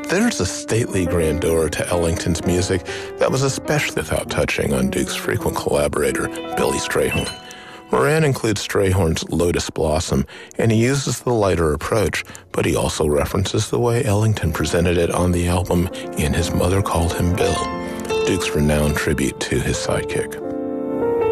There's a stately grandeur to Ellington's music that was especially without touching on Duke's frequent collaborator, Billy Strayhorn. Moran includes Strayhorn's Lotus Blossom, and he uses the lighter approach, but he also references the way Ellington presented it on the album in His Mother Called Him Bill, Duke's renowned tribute to his sidekick.